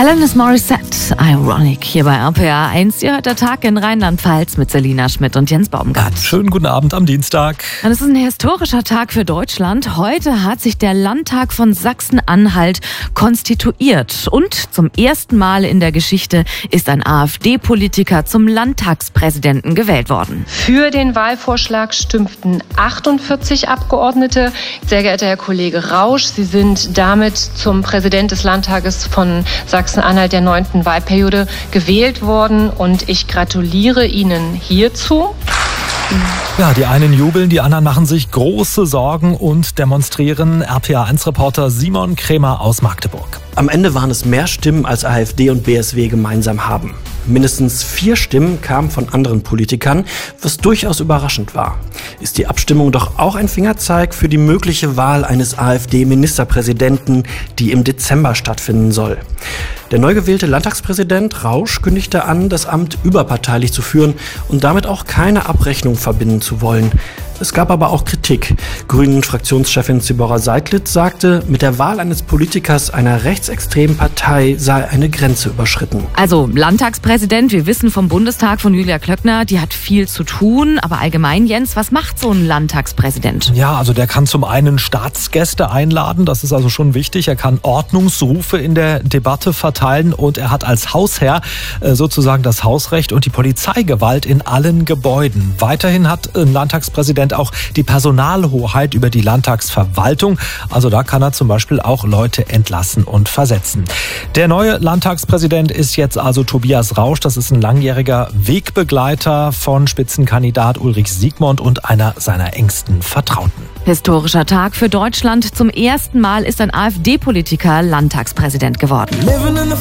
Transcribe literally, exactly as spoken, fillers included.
Alanis Morissette, Ironic, hier bei R P R eins. Ihr hört der Tag in Rheinland-Pfalz mit Selina Schmidt und Jens Baumgart. Schönen guten Abend am Dienstag. Und es ist ein historischer Tag für Deutschland. Heute hat sich der Landtag von Sachsen-Anhalt konstituiert. Und zum ersten Mal in der Geschichte ist ein AfD-Politiker zum Landtagspräsidenten gewählt worden. Für den Wahlvorschlag stimmten achtundvierzig Abgeordnete. Sehr geehrter Herr Kollege Rausch, Sie sind damit zum Präsident des Landtages von Sachsen-Anhalt der neunten Wahlperiode gewählt worden und ich gratuliere Ihnen hierzu. Ja, die einen jubeln, die anderen machen sich große Sorgen und demonstrieren. R P R eins Reporter Simon Krämer aus Magdeburg. Am Ende waren es mehr Stimmen, als AfD und B S W gemeinsam haben. Mindestens vier Stimmen kamen von anderen Politikern, was durchaus überraschend war. Ist die Abstimmung doch auch ein Fingerzeig für die mögliche Wahl eines AfD-Ministerpräsidenten, die im Dezember stattfinden soll. Der neu gewählte Landtagspräsident Rausch kündigte an, das Amt überparteilich zu führen und damit auch keine Abrechnung verbinden zu wollen. Es gab aber auch Kritik. Grünen-Fraktionschefin Zibora Seidlitz sagte, mit der Wahl eines Politikers einer rechtsextremen Partei sei eine Grenze überschritten. Also Landtagspräsident, wir wissen vom Bundestag von Julia Klöckner, die hat viel zu tun. Aber allgemein, Jens, was macht so ein Landtagspräsident? Ja, also der kann zum einen Staatsgäste einladen, das ist also schon wichtig. Er kann Ordnungsrufe in der Debatte verteilen und er hat als Hausherr äh, sozusagen das Hausrecht und die Polizeigewalt in allen Gebäuden. Weiterhin hat ein Landtagspräsident auch die Personalhoheit über die Landtagsverwaltung. Also da kann er zum Beispiel auch Leute entlassen und versetzen. Der neue Landtagspräsident ist jetzt also Tobias Rausch. Das ist ein langjähriger Wegbegleiter von Spitzenkandidat Ulrich Siegmund und einer seiner engsten Vertrauten. Historischer Tag für Deutschland. Zum ersten Mal ist ein AfD-Politiker Landtagspräsident geworden.